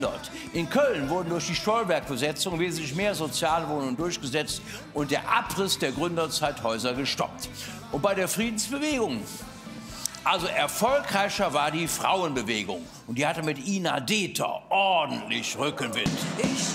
In Köln wurden durch die Stolberg-Besetzung wesentlich mehr Sozialwohnungen durchgesetzt und der Abriss der Gründerzeithäuser gestoppt. Und bei der Friedensbewegung, also erfolgreicher war die Frauenbewegung. Und die hatte mit Ina Deter ordentlich Rückenwind.